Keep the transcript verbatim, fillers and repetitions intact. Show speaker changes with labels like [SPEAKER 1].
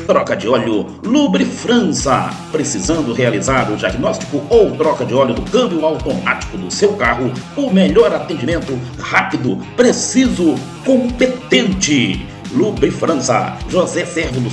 [SPEAKER 1] troca de óleo Lubrifrança. Precisando realizar o diagnóstico ou troca de óleo do câmbio automático do seu carro? O melhor atendimento, rápido, preciso, competente. Lubrifrança, José Servo do